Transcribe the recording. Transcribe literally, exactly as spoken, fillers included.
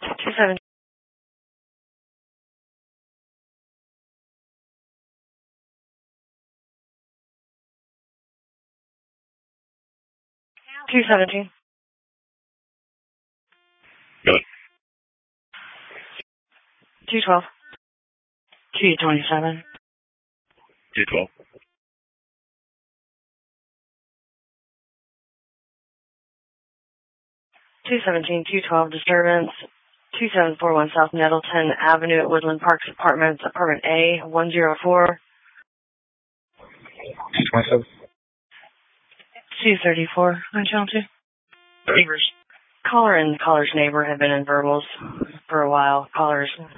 two seven. two seventeen. Good. two twelve. two twenty-seven. two twelve. two seventeen, two twelve disturbance. two seven four one South Nettleton Avenue at Woodland Parks Apartments, Apartment A, one oh four. two twenty-seven. two thirty-four on channel two. Neighbors. Caller and caller's neighbor have been in verbals for a while. Caller's